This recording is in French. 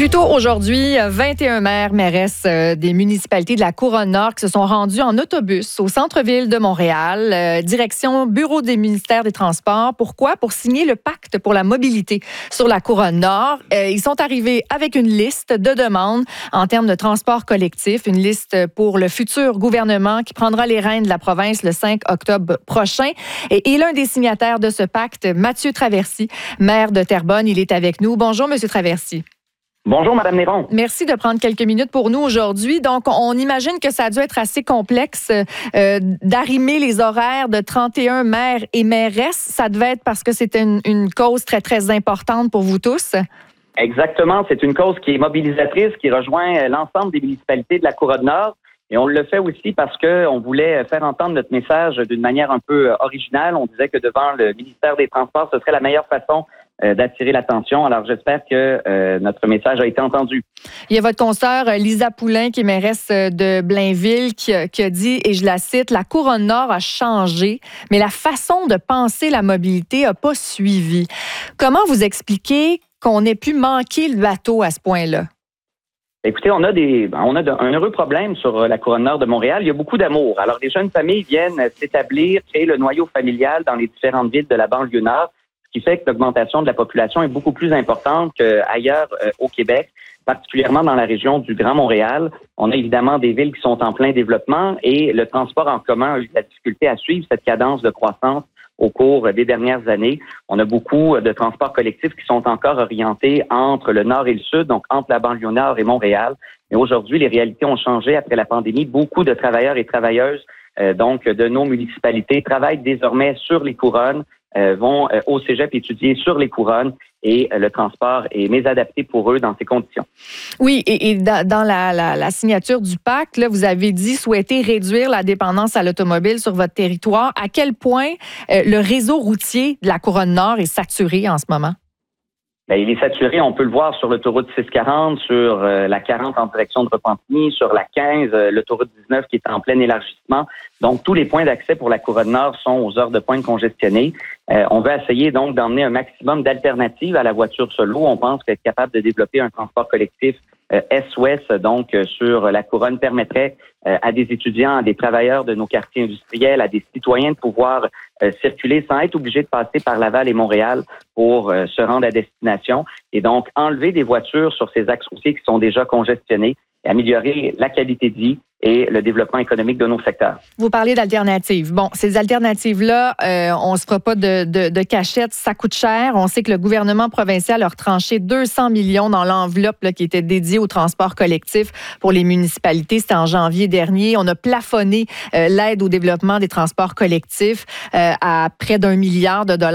Plus tôt aujourd'hui, 21 mairesses des municipalités de la Couronne-Nord qui se sont rendues en autobus au centre-ville de Montréal, direction Bureau des ministères des Transports. Pourquoi? Pour signer le pacte pour la mobilité sur la Couronne-Nord. Ils sont arrivés avec une liste de demandes en termes de transport collectif, une liste pour le futur gouvernement qui prendra les rênes de la province le 5 octobre prochain. Et l'un des signataires de ce pacte, Mathieu Traversy, maire de Terrebonne, il est avec nous. Bonjour, Monsieur Traversy. Bonjour, Mme Néron. Merci de prendre quelques minutes pour nous aujourd'hui. Donc, on imagine que ça a dû être assez complexe d'arrimer les horaires de 31 maires et mairesses. Ça devait être parce que c'était une cause très, très importante pour vous tous. Exactement. C'est une cause qui est mobilisatrice, qui rejoint l'ensemble des municipalités de la Couronne-Nord. Et on le fait aussi parce qu'on voulait faire entendre notre message d'une manière un peu originale. On disait que devant le ministère des Transports, ce serait la meilleure façon d'attirer l'attention. Alors, j'espère que notre message a été entendu. Il y a votre consoeur Lisa Poulain, qui est mairesse de Blainville, qui a dit, et je la cite, « La Couronne-Nord a changé, mais la façon de penser la mobilité n'a pas suivi. » Comment vous expliquez qu'on ait pu manquer le bateau à ce point-là? Écoutez, on a un heureux problème sur la Couronne-Nord de Montréal. Il y a beaucoup d'amour. Alors, les jeunes familles viennent s'établir, créer le noyau familial dans les différentes villes de la banlieue nord, ce qui fait que l'augmentation de la population est beaucoup plus importante qu'ailleurs au Québec, particulièrement dans la région du Grand Montréal. On a évidemment des villes qui sont en plein développement et le transport en commun a eu de la difficulté à suivre cette cadence de croissance au cours des dernières années. On a beaucoup de transports collectifs qui sont encore orientés entre le nord et le sud, donc entre la banlieue nord et Montréal. Mais aujourd'hui, les réalités ont changé après la pandémie. Beaucoup de travailleurs et travailleuses donc de nos municipalités travaillent désormais sur les couronnes, vont au cégep étudier sur les couronnes et le transport est mésadapté pour eux dans ces conditions. Oui, et dans la signature du pacte, là, vous avez dit souhaiter réduire la dépendance à l'automobile sur votre territoire. À quel point le réseau routier de la Couronne-Nord est saturé en ce moment? Bien, il est saturé, on peut le voir sur l'autoroute 640, sur la 40 en direction de Repentigny, sur la 15, l'autoroute 19 qui est en plein élargissement. Donc, tous les points d'accès pour la Couronne-Nord sont aux heures de pointe congestionnées. On veut essayer donc d'emmener un maximum d'alternatives à la voiture solo. On pense qu'être capable de développer un transport collectif Est-Ouest, donc sur la Couronne, permettrait à des étudiants, à des travailleurs de nos quartiers industriels, à des citoyens de pouvoir circuler sans être obligés de passer par Laval et Montréal pour se rendre à destination. Et donc, enlever des voitures sur ces axes routiers qui sont déjà congestionnés et améliorer la qualité de vie et le développement économique de nos secteurs. Vous parlez d'alternatives. Bon, ces alternatives-là, on se fera pas de cachette, ça coûte cher. On sait que le gouvernement provincial a retranché 200 millions dans l'enveloppe là, qui était dédiée au transport collectif pour les municipalités. C'était en janvier dernier. On a plafonné l'aide au développement des transports collectifs à près d'1 milliard de dollars.